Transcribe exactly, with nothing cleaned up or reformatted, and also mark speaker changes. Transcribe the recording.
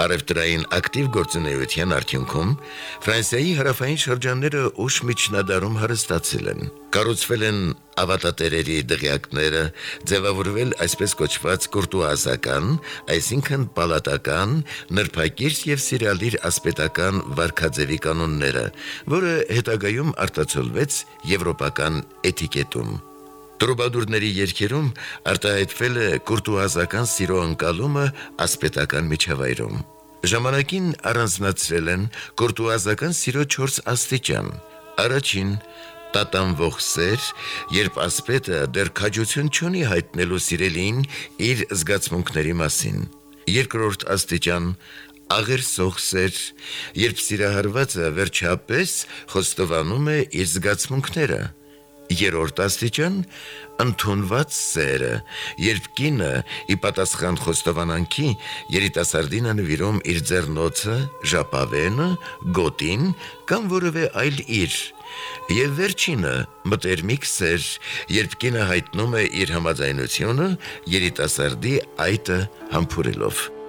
Speaker 1: Առևտրային ակտիվ գործունեության արդյունքում Ֆրանսիայի հարավային շրջանները ուշ միջնադարում հարստացել են։ Կառուցվել են ավատատերերի դղյակները, ձևավորվել այսպես կոչված կուրտուազական, այսինքն պալատական, նրբակիրս եւ սիրալիր ասպետական վարքաձևի կանոնները, որը հետագայում արտացոլվեց եվրոպական էտիկետում։ Տրուբադուրների երգերում արտահայտվել է կուրտուազական սիրո ընկալումը ասպետական միջավայրում։ Ժամանակին առանձնացրել են կուրտուազական սիրո չորս աստիճան։ Առաջին՝ տատանվող սեր, երբ ասպետը դեռ քաջություն չունի հայտնելու սիրելին իր զգացմունքների մասին։ Երկրորդ աստիճան՝ աղերսող սեր, երբ սիրահարվածը վերջապես խոստովանում է իր զգացմունքները։ Երրորդ աստիճան՝ ընդունված սերը, երբ կինը ի պատասխան խոստովանանքի երիտասարդին է նվիրում իր ձեռնոցը, ժապավենը, գոտին կամ որևէ այլ իր։ Եվ վերջինը՝ մտերմիկ սեր, երբ կինը հայտնում է իր համաձայնությունը երիտասարդի այտը համբուրելով։